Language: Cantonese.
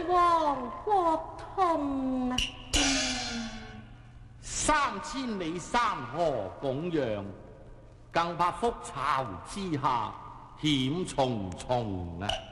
王国痛啊 ！3000里山河供養，更怕覆巢之下險重重啊！